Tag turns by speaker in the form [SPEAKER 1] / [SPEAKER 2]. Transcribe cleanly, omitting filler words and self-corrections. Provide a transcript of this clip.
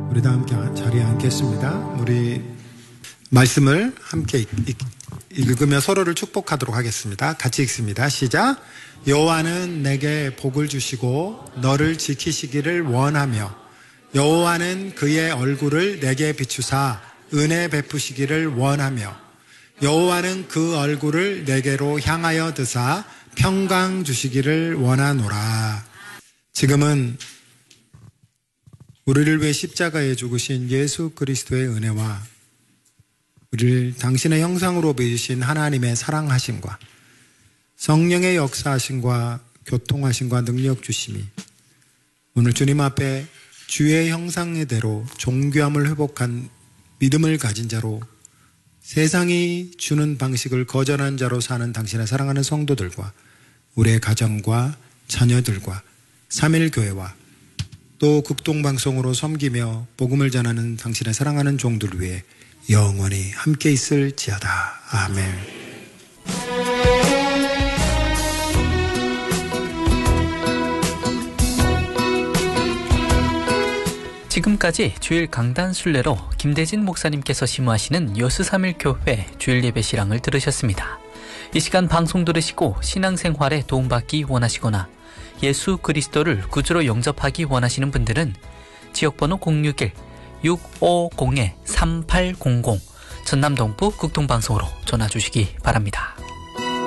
[SPEAKER 1] 우리 다 함께 자리에 앉겠습니다. 우리 말씀을 함께 읽으며 서로를 축복하도록 하겠습니다. 같이 읽습니다. 시작. 여호와는 내게 복을 주시고 너를 지키시기를 원하며 여호와는 그의 얼굴을 내게 비추사 은혜 베푸시기를 원하며 여호와는 그 얼굴을 내게로 향하여 드사 평강 주시기를 원하노라. 지금은 우리를 위해 십자가에 죽으신 예수 그리스도의 은혜와 우리를 당신의 형상으로 빚으신 하나님의 사랑하심과 성령의 역사하심과 교통하심과 능력 주심이 오늘 주님 앞에 주의 형상대로 존귀함을 회복한 믿음을 가진 자로 세상이 주는 방식을 거절한 자로 사는 당신의 사랑하는 성도들과 우리의 가정과 자녀들과 3.1교회와 또 극동방송으로 섬기며 복음을 전하는 당신의 사랑하는 종들 위해 영원히 함께 있을지어다. 아멘.
[SPEAKER 2] 지금까지 주일 강단 순례로 김대진 목사님께서 심호하시는 여수 3.1교회 주일 예배 실황을 들으셨습니다. 이 시간 방송 들으시고 신앙생활에 도움받기 원하시거나 예수 그리스도를 구주로 영접하기 원하시는 분들은 지역번호 061-650-3800 전남동부 극동방송으로 전화 주시기 바랍니다.